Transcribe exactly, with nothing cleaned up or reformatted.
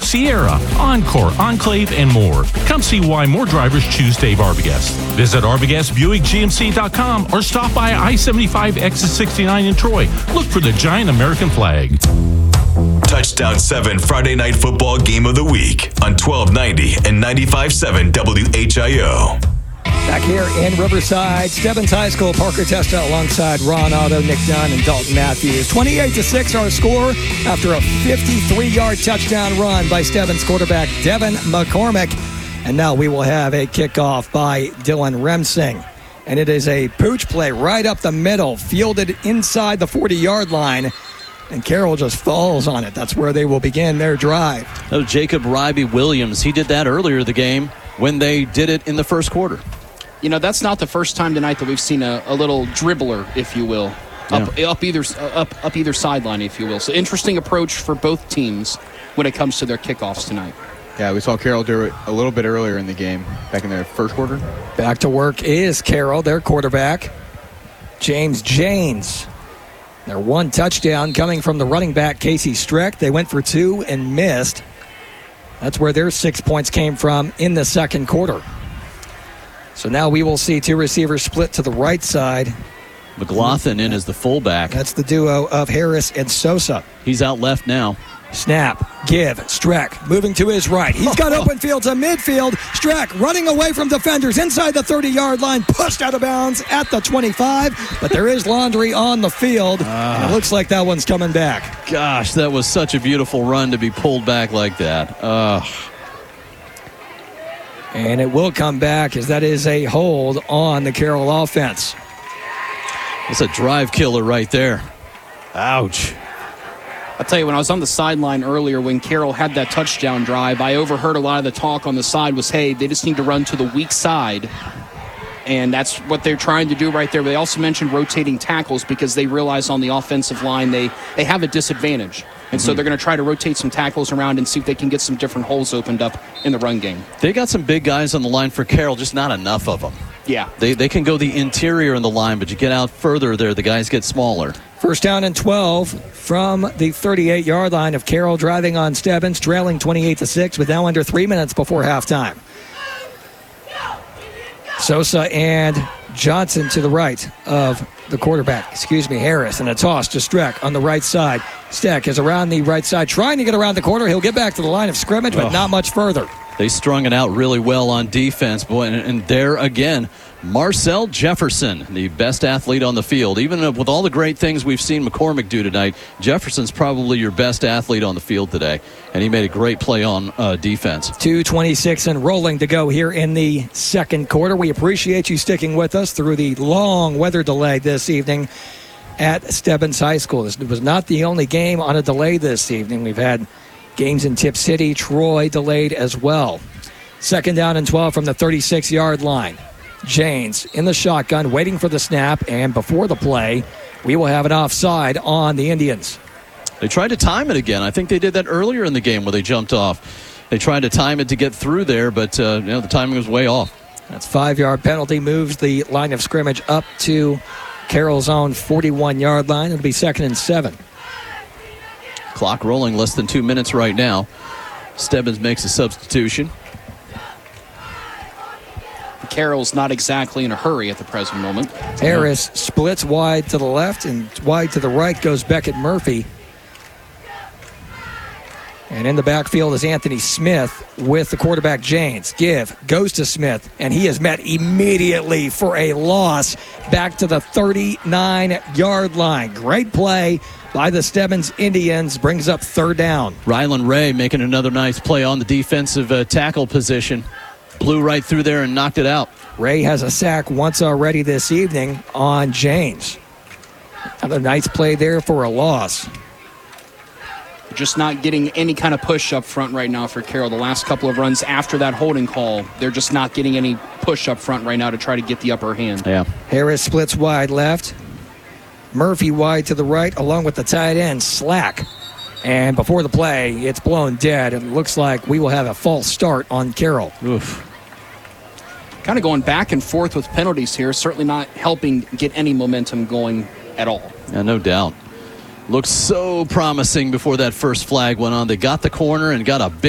Sierra, Encore, Enclave, and more. Come see why more drivers choose Dave Arbogast. Visit Arbogast Buick G M C dot com or stop by I seventy-five exit sixty-nine in Troy. Look for the giant American flag. Touchdown seven Friday Night Football Game of the Week on twelve ninety and ninety-five point seven W H I O. Back here in Riverside, Stebbins High School, Parker Testa alongside Ron Otto, Nick Dunn, and Dalton Matthews. twenty-eight to six our score after a fifty-three-yard touchdown run by Stebbins quarterback Devin McCormick. And now we will have a kickoff by Dylan Remsing. And it is a pooch play right up the middle, fielded inside the forty-yard line. And Carroll just falls on it. That's where they will begin their drive. Oh, Jacob Ryby Williams, he did that earlier in the game when they did it in the first quarter. You know, that's not the first time tonight that we've seen a, a little dribbler, if you will, up, yeah. up either up up either sideline, if you will. So interesting approach for both teams when it comes to their kickoffs tonight. Yeah, we saw Carroll do it a little bit earlier in the game, back in the first quarter. Back to work is Carroll, their quarterback, James Janes. Their one touchdown coming from the running back, Casey Streck. They went for two and missed. That's where their six points came from in the second quarter. So now we will see two receivers split to the right side. McLaughlin in as the fullback. That's the duo of Harris and Sosa. He's out left now. Snap, give, Streck moving to his right. He's got open field to midfield. Streck running away from defenders inside the thirty-yard line, pushed out of bounds at the twenty-five. But there is laundry on the field, uh, and it looks like that one's coming back. Gosh, that was such a beautiful run to be pulled back like that. Uh. And it will come back as that is a hold on the Carroll offense. That's a drive killer right there. Ouch. I'll tell you, when I was on the sideline earlier when Carroll had that touchdown drive, I overheard a lot of the talk on the side was, hey, they just need to run to the weak side. And that's what they're trying to do right there. But they also mentioned rotating tackles because they realize on the offensive line they, they have a disadvantage. And mm-hmm. so they're going to try to rotate some tackles around and see if they can get some different holes opened up in the run game. They got some big guys on the line for Carroll, just not enough of them. Yeah. They they can go the interior in the line, but you get out further there, the guys get smaller. First down and twelve from the thirty-eight-yard line of Carroll driving on Stebbins, trailing twenty-eight to six with now under three minutes before halftime. Sosa and Johnson to the right of the quarterback, excuse me, Harris, and a toss to Streck on the right side. Steck is around the right side, trying to get around the corner. He'll get back to the line of scrimmage, but oh. not much further. They strung it out really well on defense, boy, and, and there again, Marcel Jefferson, the best athlete on the field. Even with all the great things we've seen McCormick do tonight, Jefferson's probably your best athlete on the field today, and he made a great play on uh, defense. two twenty-six and rolling to go here in the second quarter. We appreciate you sticking with us through the long weather delay this evening at Stebbins High School. This was not the only game on a delay this evening. We've had games in Tip City, Troy delayed as well. Second down and twelve from the thirty-six-yard line. Janes in the shotgun, waiting for the snap, and before the play, we will have an offside on the Indians. They tried to time it again. I think they did that earlier in the game where they jumped off. They tried to time it to get through there, but uh, you know, the timing was way off. That's five-yard penalty, moves the line of scrimmage up to Carroll's own forty-one-yard line. It'll be second and seven. Clock rolling, less than two minutes right now. Stebbins makes a substitution. Carroll's not exactly in a hurry at the present moment. Harris splits wide to the left and wide to the right goes Beckett Murphy. And in the backfield is Anthony Smith with the quarterback Janes. Give, goes to Smith, and he is met immediately for a loss back to the thirty-nine-yard line. Great play by the Stebbins Indians, brings up third down. Rylan Ray making another nice play on the defensive uh, tackle position. Blew right through there and knocked it out. Ray has a sack once already this evening on James. Another nice play there for a loss. Just not getting any kind of push up front right now for Carroll. The last couple of runs after that holding call, they're just not getting any push up front right now to try to get the upper hand. Yeah. Harris splits wide left. Murphy wide to the right, along with the tight end, Slack. And before the play, it's blown dead. It looks like we will have a false start on Carroll. Oof. Kind of going back and forth with penalties here, certainly not helping get any momentum going at all. Yeah, no doubt. Looked so promising before that first flag went on. They got the corner and got a big